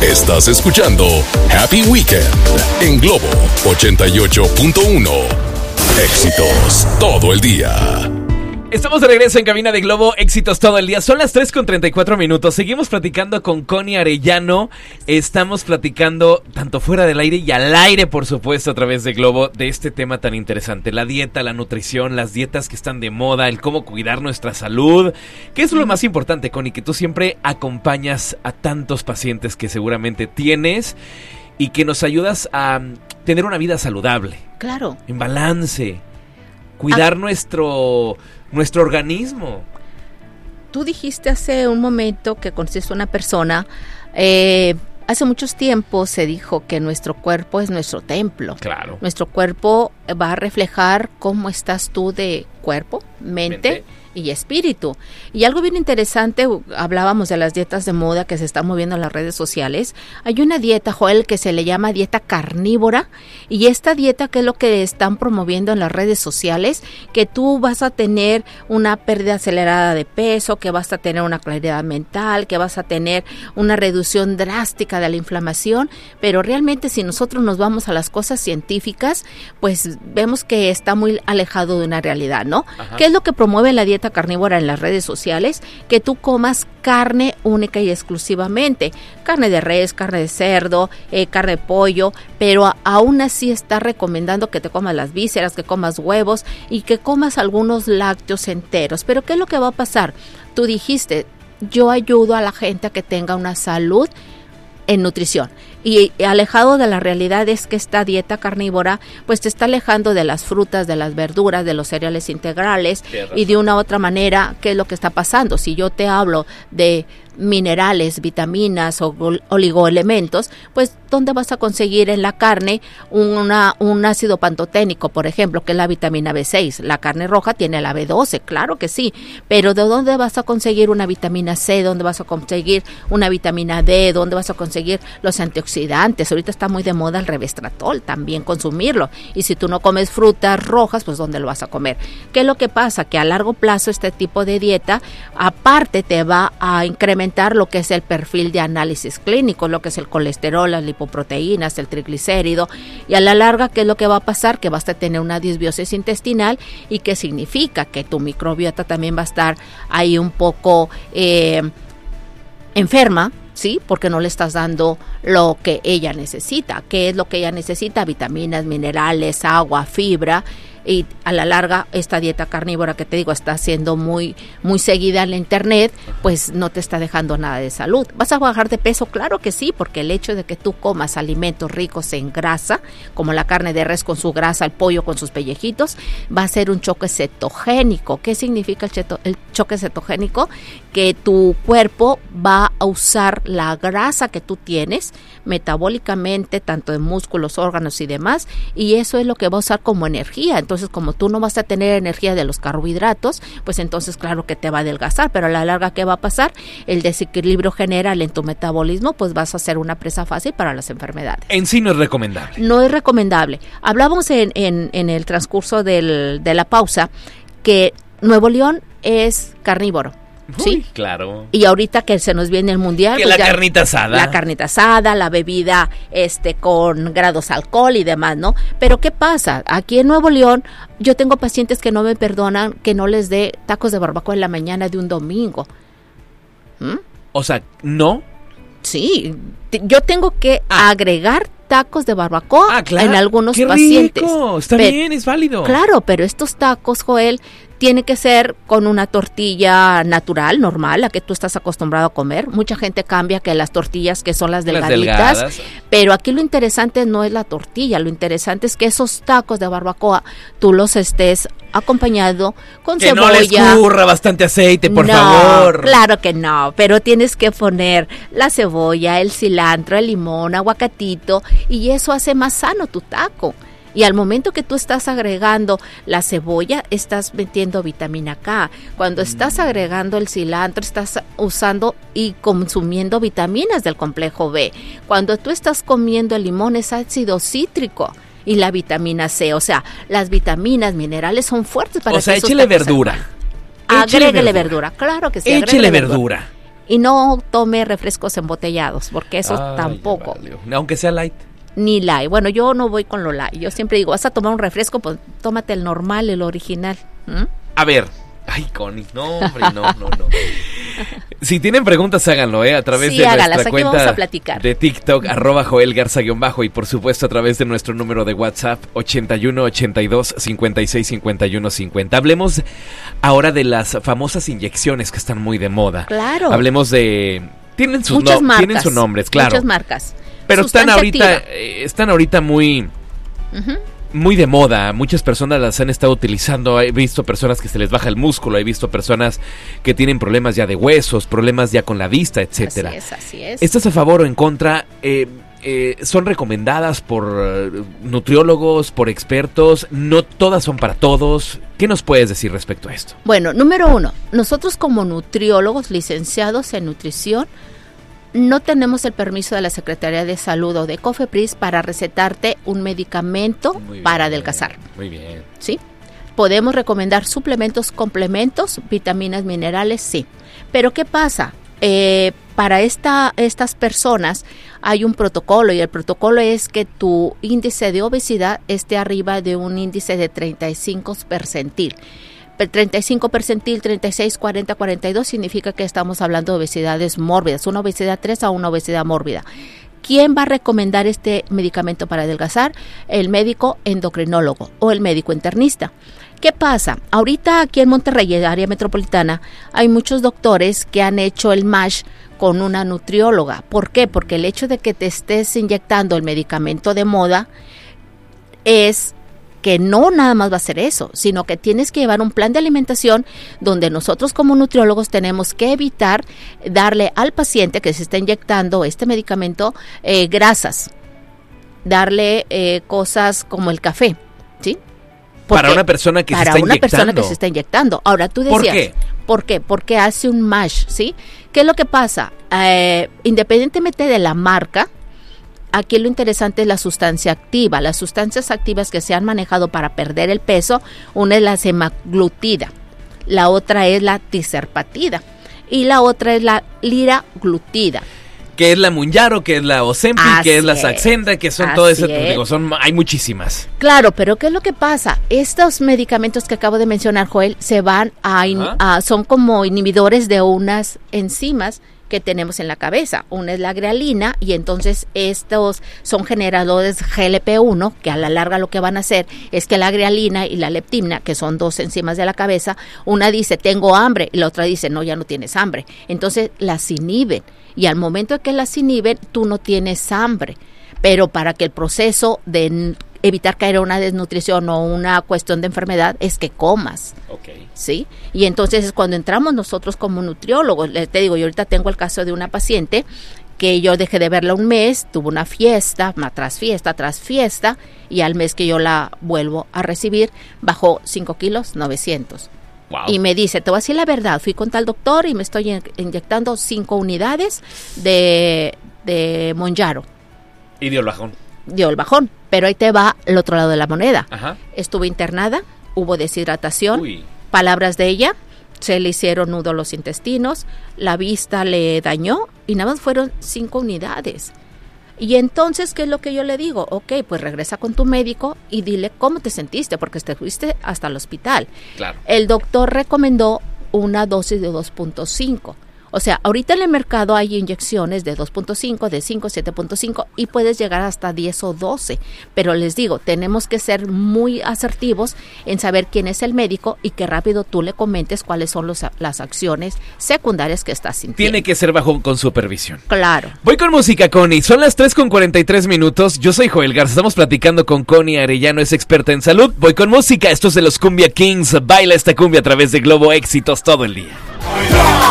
Estás escuchando Happy Weekend en Globo 88.1. Éxitos todo el día. Estamos de regreso en cabina de Globo, éxitos todo el día. Son las 3:34. Seguimos platicando con Connie Arellano. Estamos platicando tanto fuera del aire y al aire, por supuesto, a través de Globo, de este tema tan interesante. La dieta, la nutrición, las dietas que están de moda, el cómo cuidar nuestra salud. ¿Qué es lo más importante, Connie? Que tú siempre acompañas a tantos pacientes que seguramente tienes y que nos ayudas a tener una vida saludable. Claro. En balance. Cuidar nuestro organismo. Tú dijiste hace un momento que conociste a una persona. Hace muchos tiempos se dijo que nuestro cuerpo es nuestro templo. Claro. Nuestro cuerpo va a reflejar cómo estás tú de cuerpo, mente y espíritu. Y algo bien interesante, hablábamos de las dietas de moda que se están moviendo en las redes sociales. Hay una dieta, Joel, que se le llama dieta carnívora, y esta dieta, ¿qué es lo que están promoviendo en las redes sociales? Que tú vas a tener una pérdida acelerada de peso, que vas a tener una claridad mental, que vas a tener una reducción drástica de la inflamación, pero realmente si nosotros nos vamos a las cosas científicas, pues vemos que está muy alejado de una realidad, ¿no? Ajá. ¿Qué es lo que promueve la dieta carnívora en las redes sociales? Que tú comas carne única y exclusivamente, carne de res, carne de cerdo, carne de pollo, pero aún así está recomendando que te comas las vísceras, que comas huevos y que comas algunos lácteos enteros. Pero ¿qué es lo que va a pasar? Tú dijiste, yo ayudo a la gente a que tenga una salud en nutrición. Y alejado de la realidad es que esta dieta carnívora pues te está alejando de las frutas, de las verduras, de los cereales integrales y de una u otra manera, ¿qué es lo que está pasando? Si yo te hablo de minerales, vitaminas o oligoelementos, pues ¿dónde vas a conseguir en la carne un ácido pantoténico, por ejemplo, que es la vitamina B6? La carne roja tiene la B12, claro que sí, pero ¿de dónde vas a conseguir una vitamina C? ¿Dónde vas a conseguir una vitamina D? ¿Dónde vas a conseguir los antioxidantes? Ahorita está muy de moda el resveratrol, también consumirlo, y si tú no comes frutas rojas, pues ¿dónde lo vas a comer? ¿Qué es lo que pasa? Que a largo plazo este tipo de dieta, aparte te va a incrementar lo que es el perfil de análisis clínico, lo que es el colesterol, las lipoproteínas, el triglicérido, y a la larga, ¿qué es lo que va a pasar? Que vas a tener una disbiosis intestinal, y que significa que tu microbiota también va a estar ahí un poco enferma, ¿sí? Porque no le estás dando lo que ella necesita. ¿Qué es lo que ella necesita? Vitaminas, minerales, agua, fibra. Y a la larga, esta dieta carnívora que te digo está siendo muy seguida en la internet, pues no te está dejando nada de salud. ¿Vas a bajar de peso? Claro que sí, porque el hecho de que tú comas alimentos ricos en grasa, como la carne de res con su grasa, el pollo con sus pellejitos, va a ser un choque cetogénico. ¿Qué significa el choque cetogénico? Que tu cuerpo va a usar la grasa que tú tienes metabólicamente, tanto de músculos, órganos y demás, y eso es lo que va a usar como energía. Entonces, como tú no vas a tener energía de los carbohidratos, pues entonces claro que te va a adelgazar, pero a la larga, ¿qué va a pasar? El desequilibrio general en tu metabolismo, pues vas a ser una presa fácil para las enfermedades. En sí no es recomendable. No es recomendable. Hablábamos en el transcurso de la pausa que Nuevo León es carnívoro. ¿Sí? Uy, claro. Y ahorita que se nos viene el mundial, que pues la carnita asada. La carnita asada, la bebida con grados alcohol y demás, ¿no? Pero ¿qué pasa? Aquí en Nuevo León yo tengo pacientes que no me perdonan que no les dé tacos de barbacoa en la mañana de un domingo. O sea, ¿no? Sí, yo tengo que agregar tacos de barbacoa en algunos pacientes. Rico. Está bien, es válido. Claro, pero estos tacos, Joel, tiene que ser con una tortilla natural, normal, la que tú estás acostumbrado a comer. Mucha gente cambia que las tortillas que son las delgaditas, pero aquí lo interesante no es la tortilla, lo interesante es que esos tacos de barbacoa tú los estés acompañado con cebolla. Que no les escurra bastante aceite, por favor. Claro que no, pero tienes que poner la cebolla, el cilantro, el limón, aguacatito, y eso hace más sano tu taco. Y al momento que tú estás agregando la cebolla, estás metiendo vitamina K. Cuando estás agregando el cilantro, estás usando y consumiendo vitaminas del complejo B. Cuando tú estás comiendo el limón, es ácido cítrico. Y la vitamina C, o sea, las vitaminas, minerales son fuertes para échele verdura. Agréguele verdura, claro que sí. Échele verdura. Y no tome refrescos embotellados, porque eso tampoco. Vale. Aunque sea light. Ni light. Bueno, yo no voy con lo light. Yo siempre digo, vas a tomar un refresco, pues tómate el normal, el original. A ver. Ay, Connie, no, hombre, no. Si tienen preguntas, háganlo, a través de nuestra cuenta de TikTok, @JoelGarza_ y por supuesto a través de nuestro número de WhatsApp, 81 82 56 51 50. Hablemos ahora de las famosas inyecciones que están muy de moda. Claro. Hablemos de... Tienen sus nombres, claro. Muchas marcas. Pero están ahorita muy... muy de moda, muchas personas las han estado utilizando. He visto personas que se les baja el músculo, he visto personas que tienen problemas ya de huesos, problemas ya con la vista, etcétera. Así es. ¿Estás a favor o en contra? ¿Son recomendadas por nutriólogos, por expertos? ¿No todas son para todos? ¿Qué nos puedes decir respecto a esto? Bueno, número 1, nosotros como nutriólogos licenciados en nutrición no tenemos el permiso de la Secretaría de Salud o de COFEPRIS para recetarte un medicamento para adelgazar. Muy bien. ¿Sí? Podemos recomendar suplementos, complementos, vitaminas, minerales, sí. Pero ¿qué pasa? Para estas personas hay un protocolo y el protocolo es que tu índice de obesidad esté arriba de un índice de 35 percentil. 35 percentil, 36, 40, 42 significa que estamos hablando de obesidades mórbidas, una obesidad 3 a una obesidad mórbida. ¿Quién va a recomendar este medicamento para adelgazar? El médico endocrinólogo o el médico internista. ¿Qué pasa? Ahorita aquí en Monterrey, en el área metropolitana, hay muchos doctores que han hecho el MASH con una nutrióloga. ¿Por qué? Porque el hecho de que te estés inyectando el medicamento de moda es que no nada más va a ser eso, sino que tienes que llevar un plan de alimentación donde nosotros como nutriólogos tenemos que evitar darle al paciente que se está inyectando este medicamento grasas, darle cosas como el café, ¿sí? Para una persona que se está inyectando. Para una persona que se está inyectando. Ahora, tú decías... ¿Por qué? ¿Por qué? Porque hace un MASH, ¿sí? ¿Qué es lo que pasa? Independientemente de la marca, aquí lo interesante es la sustancia activa. Las sustancias activas que se han manejado para perder el peso, una es la semaglutida, la otra es la tiserpatida y la otra es la liraglutida. Que es la Mounjaro, que es la Ozempic, que es la Saxenda, que son todo ese, digo, hay muchísimas. Claro, pero ¿qué es lo que pasa? Estos medicamentos que acabo de mencionar, Joel, se van son como inhibidores de unas enzimas que tenemos en la cabeza. Una es la ghrealina y entonces estos son generadores GLP-1 que a la larga lo que van a hacer es que la ghrealina y la leptina, que son dos enzimas de la cabeza, una dice tengo hambre y la otra dice no, ya no tienes hambre. Entonces las inhiben y al momento de que las inhiben tú no tienes hambre. Pero para que el proceso de evitar caer en una desnutrición o una cuestión de enfermedad es que comas. Okay. ¿Sí? Y entonces es cuando entramos nosotros como nutriólogos. Te digo, yo ahorita tengo el caso de una paciente que yo dejé de verla un mes, tuvo una fiesta, tras fiesta, y al mes que yo la vuelvo a recibir, bajó 5 kilos, 900. Wow. Y me dice, te voy a decir la verdad, fui con tal doctor y me estoy inyectando 5 unidades de Mounjaro. Y dio el bajón. Dio el bajón, pero ahí te va el otro lado de la moneda. Ajá. Estuvo internada, hubo deshidratación, Uy. Palabras de ella, se le hicieron nudos los intestinos, la vista le dañó y nada más fueron 5 unidades. Y entonces, ¿qué es lo que yo le digo? Ok, pues regresa con tu médico y dile cómo te sentiste, porque te fuiste hasta el hospital. Claro. El doctor recomendó una dosis de 2.5. O sea, ahorita en el mercado hay inyecciones de 2.5, de 5, 7.5 y puedes llegar hasta 10 o 12. Pero les digo, tenemos que ser muy asertivos en saber quién es el médico y que rápido tú le comentes cuáles son las acciones secundarias que estás sintiendo. Tiene que ser con supervisión. Claro. Voy con música, Connie. Son las 3:43. Yo soy Joel Garza. Estamos platicando con Connie Arellano, es experta en salud. Voy con música. Esto es de los Cumbia Kings. Baila esta cumbia a través de Globo Éxitos todo el día.